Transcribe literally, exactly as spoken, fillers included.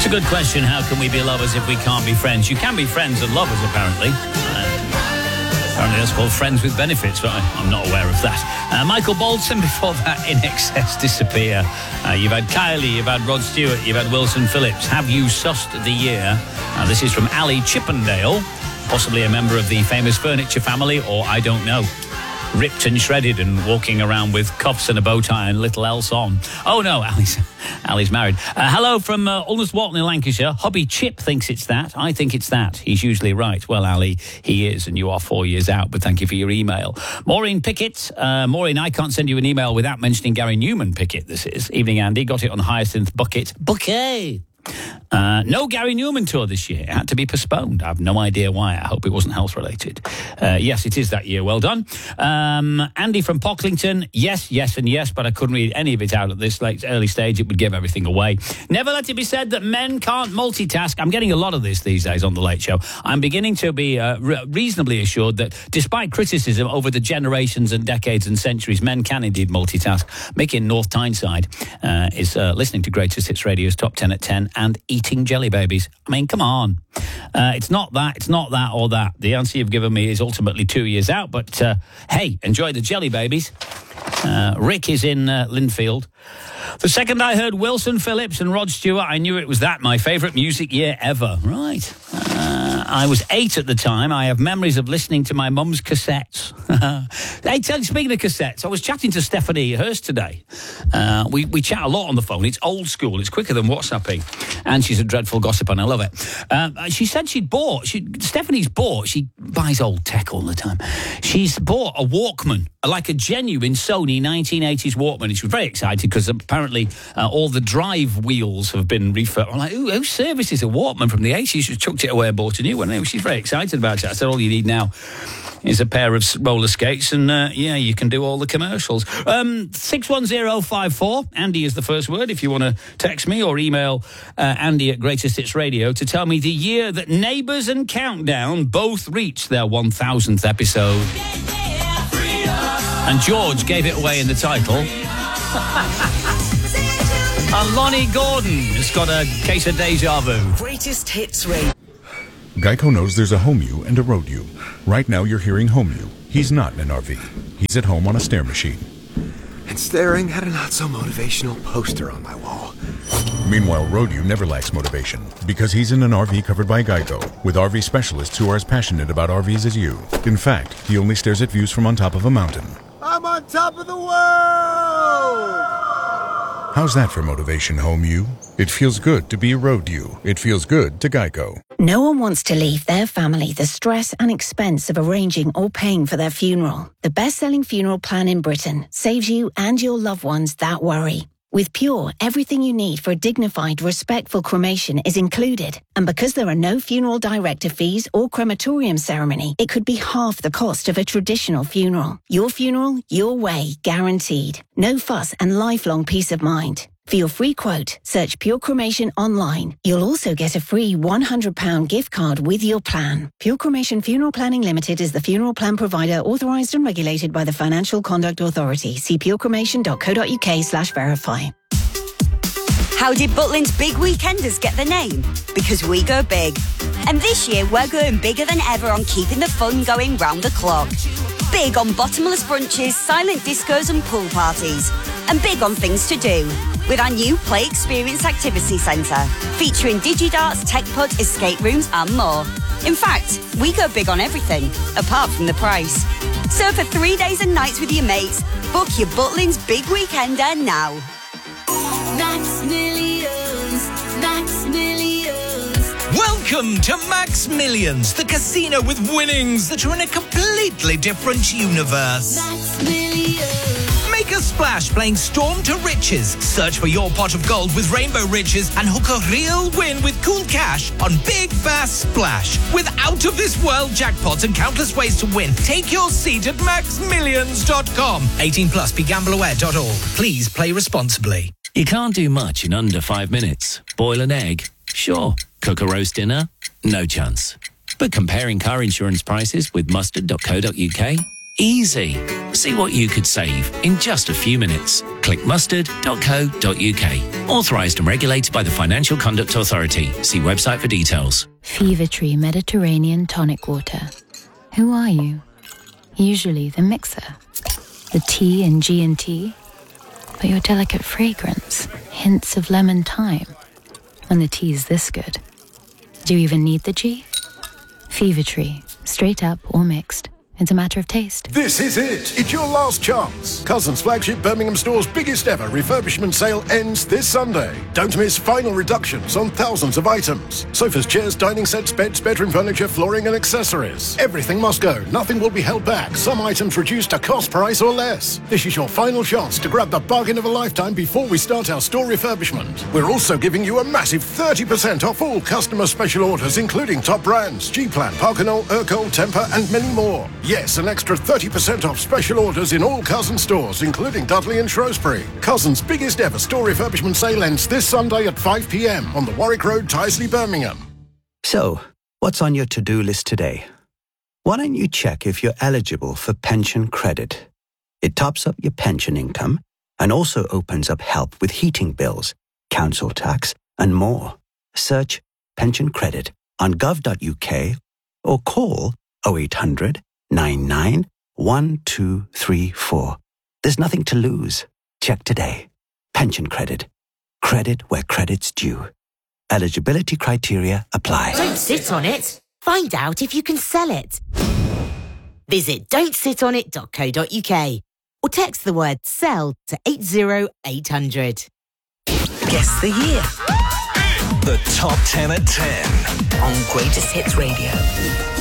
It's a good question. How can we be lovers if we can't be friends? You can be friends and lovers, apparently. Uh, apparently that's called friends with benefits, but I, I'm not aware of that. Uh, Michael Bolton, before that, In Excess, Disappear. Uh, you've had Kylie, you've had Rod Stewart, you've had Wilson Phillips. Have You Sussed the Year? Uh, this is from Ali Chippendale, possibly a member of the famous Furniture family, or I don't know. Ripped and shredded and walking around with cuffs and a bow tie and little else on. Oh no, Ali's, Ali's married. Uh, hello from uh, Ulnes Walton in Lancashire. Hobby Chip thinks it's that. I think it's that. He's usually right. Well, Ali, he is, and you are four years out, but thank you for your email. Maureen Pickett. Uh, Maureen, I can't send you an email without mentioning Gary Newman Pickett, this is. Evening, Andy. Got it on Hyacinth Bucket. Bouquet. Uh, no Gary Newman tour this year. It had to be postponed. I have no idea why. I hope it wasn't health related. Uh, yes, it is that year. Well done. Um, Andy from Pocklington. Yes, yes, and yes, but I couldn't read any of it out at this late early stage. It would give everything away. Never let it be said that men can't multitask. I'm getting a lot of this these days on The Late Show. I'm beginning to be uh, re- reasonably assured that despite criticism over the generations and decades and centuries, men can indeed multitask. Mick in North Tyneside uh, is uh, listening to Greatest Hits Radio's Top ten at ten and eating jelly babies. I mean, come on. Uh, it's not that, it's not that or that. The answer you've given me is ultimately two years out, but uh, hey, enjoy the jelly babies. Uh, Rick is in uh, Linfield. The second I heard Wilson Phillips and Rod Stewart, I knew it was that, my favourite music year ever. Right. Uh, I was eight at the time. I have memories of listening to my mum's cassettes. Hey, tell you, speaking of cassettes, I was chatting to Stephanie Hurst today. Uh, we, we chat a lot on the phone. It's old school. It's quicker than WhatsApping. And she's a dreadful gossip, and I love it. Uh, she said she'd bought, she, Stephanie's bought, she buys old tech all the time. She's bought a Walkman, like a genuine Sony nineteen eighties Walkman. She was very excited because apparently uh, all the drive wheels have been refurbished. I'm like, who, who services a Walkman from the eighties? She just chucked it away and bought a new one. Anyway, she's very excited about it. I said, all you need now is a pair of roller skates and, uh, yeah, you can do all the commercials. Um, six one zero five four, Andy is the first word if you want to text me or email uh, Andy at Greatest Hits Radio to tell me the year that Neighbours and Countdown both reached their one thousandth episode. And George gave it away in the title. And Lonnie Gordon has got a case of deja vu. Greatest Hits Radio. Geico knows there's a home you and a road you. Right now you're hearing home you. He's not in an R V. He's at home on a stair machine. And staring at a not-so-motivational poster on my wall. Meanwhile, road you never lacks motivation because he's in an R V covered by Geico with R V specialists who are as passionate about R Vs as you. In fact, he only stares at views from on top of a mountain. I'm on top of the world! How's that for motivation, home you? It feels good to be road you. It feels good to Geico. No one wants to leave their family the stress and expense of arranging or paying for their funeral. The best-selling funeral plan in Britain saves you and your loved ones that worry. With Pure, everything you need for a dignified, respectful cremation is included. And because there are no funeral director fees or crematorium ceremony, it could be half the cost of a traditional funeral. Your funeral, your way, guaranteed. No fuss and lifelong peace of mind. For your free quote, search Pure Cremation online. You'll also get a free one hundred pounds gift card with your plan. Pure Cremation Funeral Planning Limited is the funeral plan provider authorised and regulated by the Financial Conduct Authority. See purecremation.co.uk slash verify. How did Butlins Big Weekenders get the name? Because we go big. And this year we're going bigger than ever on keeping the fun going round the clock. Big on bottomless brunches, silent discos and pool parties. And big on things to do. With our new Play Experience Activity Centre, featuring DigiDarts, TechPod, escape rooms and more. In fact, we go big on everything, apart from the price. So for three days and nights with your mates, book your Butlins Big Weekender now. Max Millions, Max Millions. Welcome to Max Millions, the casino with winnings that are in a completely different universe. Max Millions. Make a splash playing Storm to Riches. Search for your pot of gold with Rainbow Riches and hook a real win with cool cash on Big Bass Splash. With out-of-this-world jackpots and countless ways to win, take your seat at max millions dot com. eighteen plus, be gamble aware dot org. Please play responsibly. You can't do much in under five minutes. Boil an egg? Sure. Cook a roast dinner? No chance. But comparing car insurance prices with mustard dot co dot uk? Easy. See what you could save in just a few minutes. Click mustard dot co dot uk. Authorised and regulated by the Financial Conduct Authority. See website for details. Fever Tree Mediterranean Tonic Water. Who are you? Usually the mixer. The T in G and T. But your delicate fragrance. Hints of lemon thyme. When the tea's this good. Do you even need the G? Fever Tree. Straight up or mixed. It's a matter of taste. This is it. It's your last chance. Cousins flagship Birmingham store's biggest ever refurbishment sale ends this Sunday. Don't miss final reductions on thousands of items. Sofas, chairs, dining sets, beds, bedroom furniture, flooring and accessories. Everything must go. Nothing will be held back. Some items reduced to cost price or less. This is your final chance to grab the bargain of a lifetime before we start our store refurbishment. We're also giving you a massive thirty percent off all customer special orders, including top brands, G-Plan, Parkinol, Urkel, Temper and many more. Yes, an extra thirty percent off special orders in all Cousins stores, including Dudley and Shrewsbury. Cousins' biggest ever store refurbishment sale ends this Sunday at five p m on the Warwick Road, Tyseley, Birmingham. So, what's on your to-do list today? Why don't you check if you're eligible for pension credit? It tops up your pension income and also opens up help with heating bills, council tax and more. Search pension credit on gov dot u k or call oh eight hundred, nine nine, one two three four. There's nothing to lose. Check today. Pension credit. Credit where credit's due. Eligibility criteria apply. Don't sit on it. Find out if you can sell it. Visit don't sit on it dot co dot u k or text the word SELL to eight zero eight hundred. Guess the year. The top ten at ten on Greatest Hits Radio.